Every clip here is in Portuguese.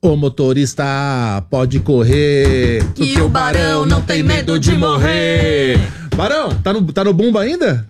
O motorista pode correr, que o Barão não tem medo de morrer. Barão, tá no bumbo ainda?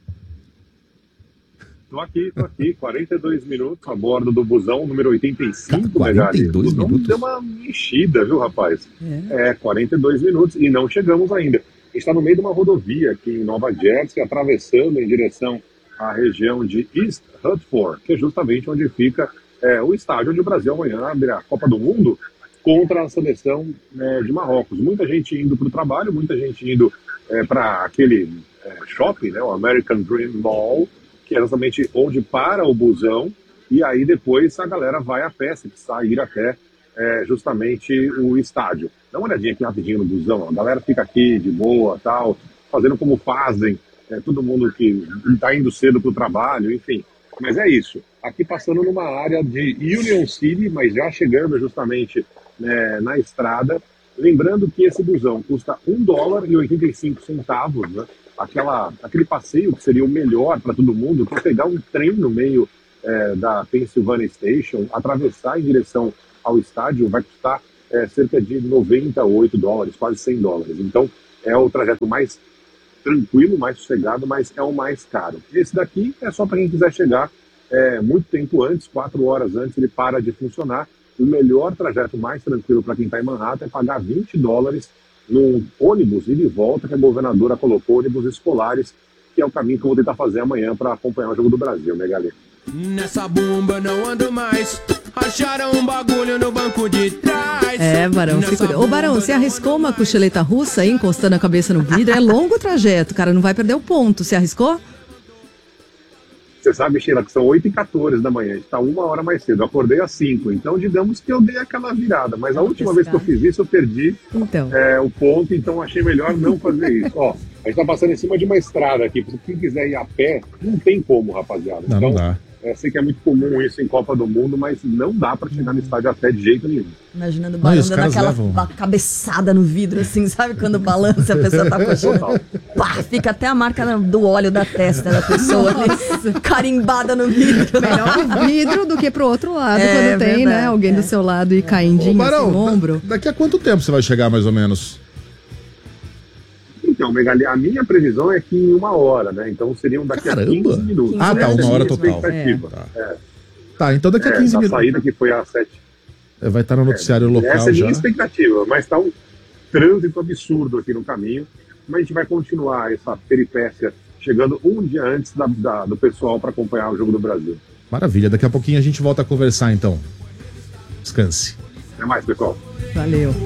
Tô aqui, 42 minutos a bordo do busão número 85, 42 minutos? Deu uma mexida, viu, rapaz? 42 minutos e não chegamos ainda. A gente está no meio de uma rodovia aqui em Nova Jersey, atravessando em direção à região de East Rutherford, que é justamente onde fica o estádio onde o Brasil amanhã abre a Copa do Mundo contra a seleção de Marrocos. Muita gente indo para o trabalho, muita gente indo para aquele shopping, né, o American Dream Mall, que é justamente onde para o busão, e aí depois a galera vai a pé, se precisar ir até justamente o estádio. Dá uma olhadinha aqui rapidinho no busão, a galera fica aqui de boa, tal, fazendo como fazem, todo mundo que está indo cedo para o trabalho, enfim. Mas é isso, aqui passando numa área de Union City, mas já chegando justamente na estrada, lembrando que esse busão custa $1,85, né? Aquele passeio que seria o melhor para todo mundo, que é pegar um trem no meio da Pennsylvania Station, atravessar em direção ao estádio, vai custar cerca de $98, quase $100. Então, é o trajeto mais tranquilo, mais sossegado, mas é o mais caro. Esse daqui é só para quem quiser chegar muito tempo antes, 4 horas antes, ele para de funcionar. O melhor trajeto mais tranquilo para quem está em Manhattan é pagar $20 num ônibus ida e volta que a governadora colocou, ônibus escolares, que é o caminho que eu vou tentar fazer amanhã para acompanhar o Jogo do Brasil, né, galera? Nessa bomba não ando mais, acharam um bagulho no banco de trás. Barão, segura. Ô, Barão, você arriscou uma cochileta russa aí, encostando a cabeça no vidro? É longo o trajeto, cara, não vai perder o ponto. Você arriscou? Você sabe, Sheila, que são 8h14 da manhã, a gente está 1 hora mais cedo, eu acordei às 5, então digamos que eu dei aquela virada, mas a última vez que eu fiz isso eu perdi o ponto, então achei melhor não fazer isso. Ó, a gente está passando em cima de uma estrada aqui, se quem quiser ir a pé, não tem como, rapaziada. Não, então, não dá. Sei que é muito comum isso em Copa do Mundo, mas não dá para chegar no estádio a pé de jeito nenhum. Imaginando o Barão dando aquela cabeçada no vidro, assim, sabe? Quando balança, a pessoa tá cochilando. Pá, fica até a marca do óleo da testa da pessoa ali, carimbada no vidro. Melhor o vidro do que pro outro lado, quando tem, né, alguém do seu lado e caindinho Barão, assim, no ombro. Daqui a quanto tempo você vai chegar, mais ou menos? Então, Megali, a minha previsão é que em 1 hora, né? Então seriam daqui a 15 minutos. Ah, tá, 1 hora total. Tá, então daqui a 15 minutos. A saída que foi às 7. Vai estar no noticiário local já. Essa é a minha expectativa, mas tá um trânsito absurdo aqui no caminho. Mas a gente vai continuar essa peripécia chegando um dia antes do pessoal para acompanhar o Jogo do Brasil. Maravilha, daqui a pouquinho a gente volta a conversar então. Descanse. Até mais, pessoal. Valeu.